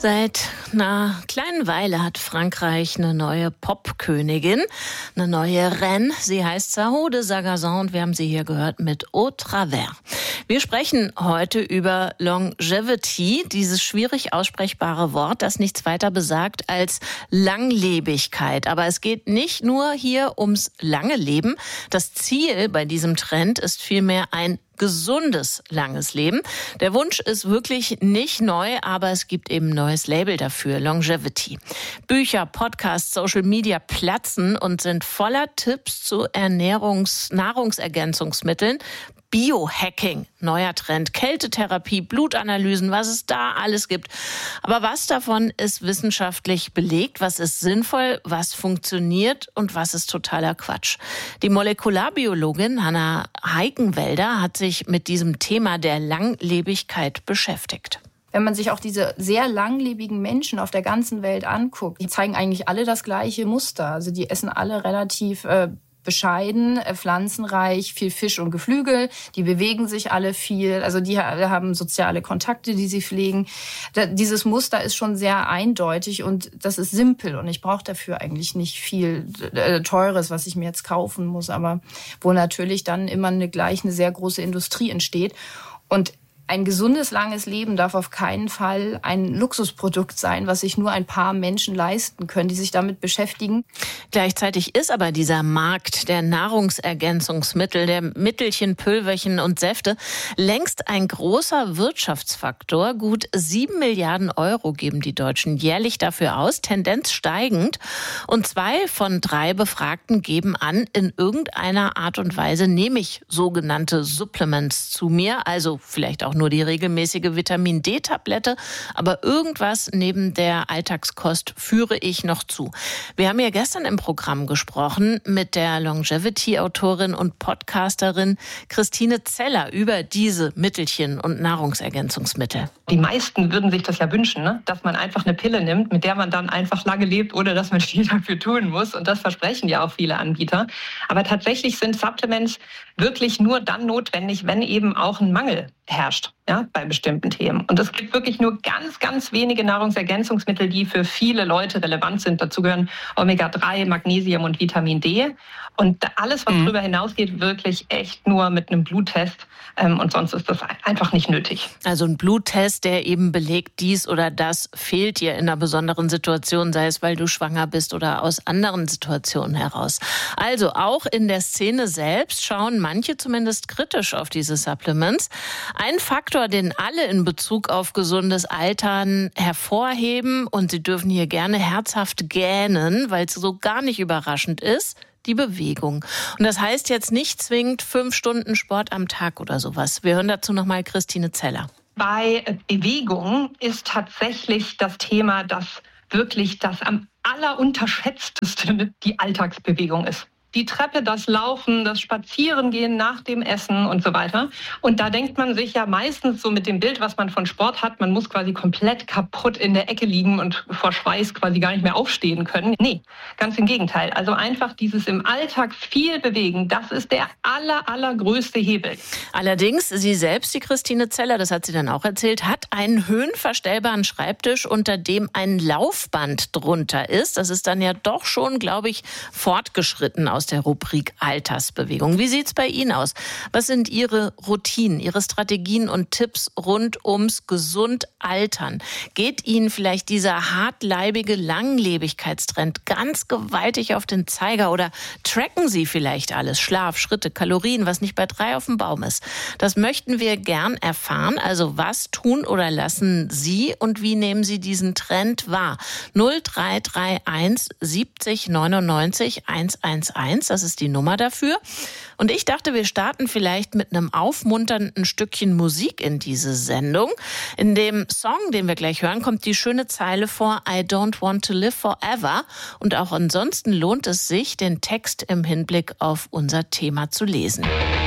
Seit einer kleinen Weile hat Frankreich eine neue Popkönigin, eine neue Reine. Sie heißt Zaho de Sagazan und wir haben sie hier gehört mit Au Travers. Wir sprechen heute über Longevity, dieses schwierig aussprechbare Wort, das nichts weiter besagt als Langlebigkeit. Aber es geht nicht nur hier ums lange Leben. Das Ziel bei diesem Trend ist vielmehr ein gesundes, langes Leben. Der Wunsch ist wirklich nicht neu, aber es gibt eben ein neues Label dafür, Longevity. Bücher, Podcasts, Social Media platzen und sind voller Tipps zu Nahrungsergänzungsmitteln. Biohacking, neuer Trend, Kältetherapie, Blutanalysen, was es da alles gibt. Aber was davon ist wissenschaftlich belegt? Was ist sinnvoll? Was funktioniert? Und was ist totaler Quatsch? Die Molekularbiologin Hanna Heikenwälder hat sich mit diesem Thema der Langlebigkeit beschäftigt. Wenn man sich auch diese sehr langlebigen Menschen auf der ganzen Welt anguckt, die zeigen eigentlich alle das gleiche Muster. Also die essen alle relativ bescheiden, pflanzenreich, viel Fisch und Geflügel. Die bewegen sich alle viel. Also die haben soziale Kontakte, die sie pflegen. Dieses Muster ist schon sehr eindeutig und das ist simpel. Und ich brauche dafür eigentlich nicht viel Teures, was ich mir jetzt kaufen muss. Aber wo natürlich dann immer gleich eine sehr große Industrie entsteht. Und ein gesundes, langes Leben darf auf keinen Fall ein Luxusprodukt sein, was sich nur ein paar Menschen leisten können, die sich damit beschäftigen. Gleichzeitig ist aber dieser Markt der Nahrungsergänzungsmittel, der Mittelchen, Pülverchen und Säfte längst ein großer Wirtschaftsfaktor. Gut 7 Milliarden Euro geben die Deutschen jährlich dafür aus, Tendenz steigend. Und 2 von 3 Befragten geben an, in irgendeiner Art und Weise nehme ich sogenannte Supplements zu mir, also vielleicht auch nur die regelmäßige Vitamin-D-Tablette, aber irgendwas neben der Alltagskost führe ich noch zu. Wir haben ja gestern im Programm gesprochen mit der Longevity-Autorin und Podcasterin Christine Zeller über diese Mittelchen und Nahrungsergänzungsmittel. Die meisten würden sich das ja wünschen, ne? Dass man einfach eine Pille nimmt, mit der man dann einfach lange lebt, ohne dass man viel dafür tun muss. Und das versprechen ja auch viele Anbieter. Aber tatsächlich sind Supplements wirklich nur dann notwendig, wenn eben auch ein Mangel herrscht, ja, bei bestimmten Themen. Und es gibt wirklich nur ganz, ganz wenige Nahrungsergänzungsmittel, die für viele Leute relevant sind. Dazu gehören Omega-3, Magnesium und Vitamin D. Und alles, was darüber hinausgeht, wirklich echt nur mit einem Bluttest. Und sonst ist das einfach nicht nötig. Also ein Bluttest, der eben belegt, dies oder das fehlt dir in einer besonderen Situation, sei es, weil du schwanger bist oder aus anderen Situationen heraus. Also auch in der Szene selbst schauen manche zumindest kritisch auf diese Supplements. Ein Faktor, den alle in Bezug auf gesundes Altern hervorheben, und sie dürfen hier gerne herzhaft gähnen, weil es so gar nicht überraschend ist, die Bewegung. Und das heißt jetzt nicht zwingend 5 Stunden Sport am Tag oder sowas. Wir hören dazu nochmal Christine Zeller. Bei Bewegung ist tatsächlich das Thema, dass wirklich das am allerunterschätzteste die Alltagsbewegung ist. Die Treppe, das Laufen, das Spazierengehen nach dem Essen und so weiter. Und da denkt man sich ja meistens so mit dem Bild, was man von Sport hat, man muss quasi komplett kaputt in der Ecke liegen und vor Schweiß quasi gar nicht mehr aufstehen können. Nee, ganz im Gegenteil. Also einfach dieses im Alltag viel bewegen, das ist der allergrößte Hebel. Allerdings, sie selbst, die Christine Zeller, das hat sie dann auch erzählt, hat einen höhenverstellbaren Schreibtisch, unter dem ein Laufband drunter ist. Das ist dann ja doch schon, glaube ich, fortgeschritten aus der Rubrik Altersbewegung. Wie sieht's bei Ihnen aus? Was sind Ihre Routinen, Ihre Strategien und Tipps rund ums gesund Altern? Geht Ihnen vielleicht dieser hartleibige Langlebigkeitstrend ganz gewaltig auf den Zeiger oder tracken Sie vielleicht alles? Schlaf, Schritte, Kalorien, was nicht bei 3 auf dem Baum ist. Das möchten wir gern erfahren. Also was tun oder lassen Sie und wie nehmen Sie diesen Trend wahr? 0331 70 99 111. Das ist die Nummer dafür. Und ich dachte, wir starten vielleicht mit einem aufmunternden Stückchen Musik in diese Sendung. In dem Song, den wir gleich hören, kommt die schöne Zeile vor, I don't want to live forever. Und auch ansonsten lohnt es sich, den Text im Hinblick auf unser Thema zu lesen.